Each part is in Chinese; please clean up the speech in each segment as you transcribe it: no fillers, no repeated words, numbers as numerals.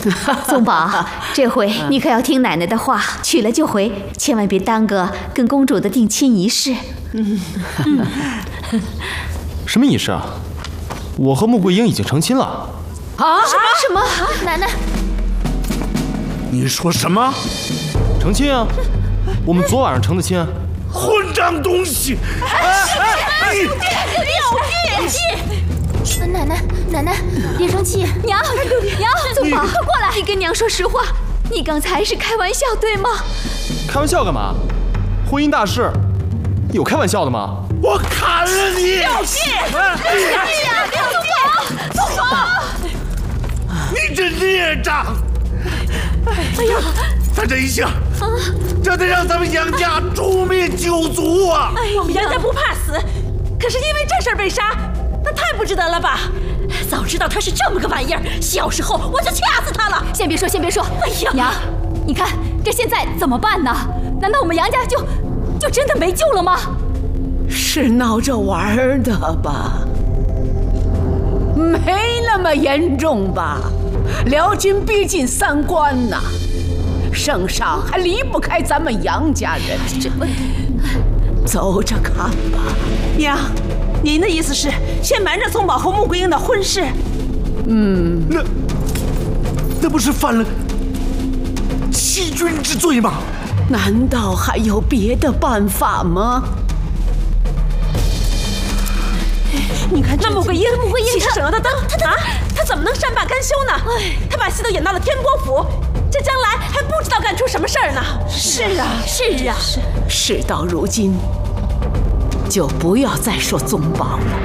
宗宝，这回你可要听奶奶的话，娶了就回，千万别耽搁跟公主的定亲仪式。 什么仪式啊？我和穆桂英已经成亲了。 啊？什么？奶奶， 你说什么？ 成亲啊！我们昨晚上成的亲。 混账东西！ 有病！奶奶，别生气。娘，宗宝，快过来！你跟娘说实话，你刚才是开玩笑对吗？ 开玩笑干嘛？婚姻大事，有开玩笑的吗？ 我砍了你！ 有病！宗宝！ 你这孽障！哎呀，他这一下，这得让咱们杨家诛灭九族啊！ 我们杨家不怕死，可是因为这事儿被杀，那太不值得了吧？早知道他是这么个玩意儿，小时候我就掐死他了。 先别说。哎呀，娘，你看这现在怎么办呢？难道我们杨家就真的没救了吗？ 是闹着玩的吧？没那么严重吧？辽军逼近3关呐，圣上还离不开咱们杨家人。走着看吧。 娘，您的意思是先瞒着宗宝和穆桂英的婚事？ 那不是犯了欺君之罪吗？ 难道还有别的办法吗？ 你看，那穆桂英其实省了的灯，他怎么能善罢甘休呢？他把戏都演到了天国府，这将来还不知道干出什么事儿呢。 是啊。 事到如今，就不要再说宗宝了。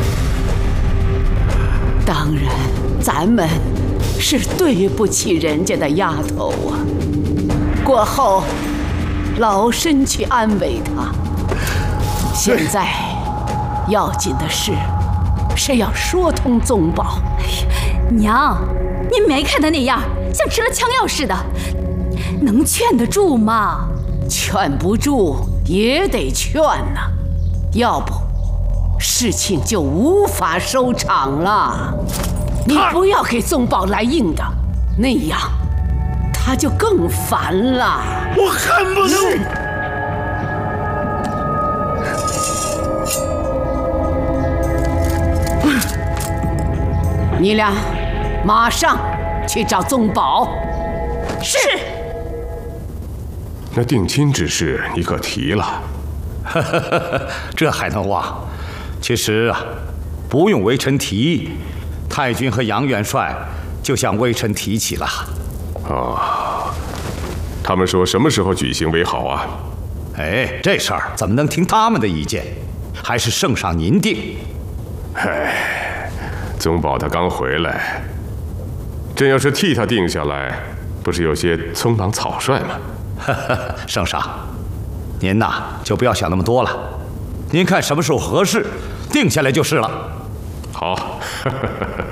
当然，咱们是对不起人家的丫头啊。过后，老身去安慰她。现在要紧的是要说通宗宝。 娘，您没看他那样，像吃了枪药似的，能劝得住吗？ 劝不住也得劝呐，要不事情就无法收场了。你不要给宗宝来硬的，那样他就更烦了。 我恨不得你俩马上去找宗宝。 是。 那定亲之事你可提了？ 这还能忘？其实啊，不用微臣提，太君和杨元帅就向微臣提起了。 他们说什么时候举行为好啊？ 哎，这事儿怎么能听他们的意见？还是圣上您定。 宗宝他刚回来，朕要是替他定下来，不是有些匆忙草率吗？ 圣上，您呐就不要想那么多了，您看什么时候合适，定下来就是了。 好。